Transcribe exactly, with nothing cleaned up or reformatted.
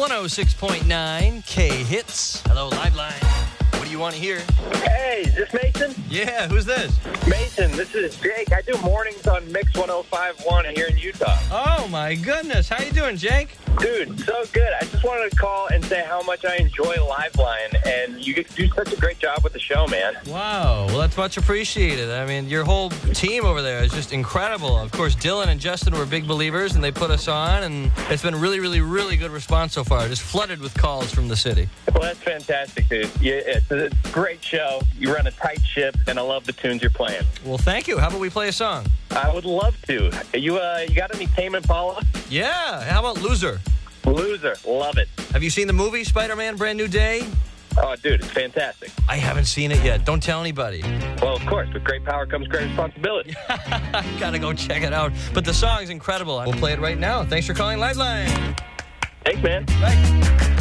one oh six point nine K-Hits. Hello, Liveline. What do you want to hear? Hey, is this Mason? Yeah, who's this? Mason, this is Jake. I do mornings on Mix one oh five point one here in Utah. Oh, my goodness. How you doing, Jake? Dude, so good. I just wanted to call and say how much I enjoy Liveline, and you do such a great job with the show, man. Wow. Well, that's much appreciated. I mean, your whole team over there is just incredible. Of course, Dylan and Justin were big believers, and they put us on, and it's been really, really, really good response so far. Just flooded with calls from the city. Well, that's fantastic, dude. Yeah, it's a great show. You run a tight ship, and I love the tunes you're playing. Well, thank you. How about we play a song? I would love to. You, uh, you got any Tame Impala? Yeah. How about Loser? Loser. Love it. Have you seen the movie Spider-Man Brand New Day? Oh, dude, it's fantastic. I haven't seen it yet. Don't tell anybody. Well, of course. With great power comes great responsibility. Gotta go check it out. But the song's incredible. We'll play it right now. Thanks for calling Liveline. Thanks, man. Bye.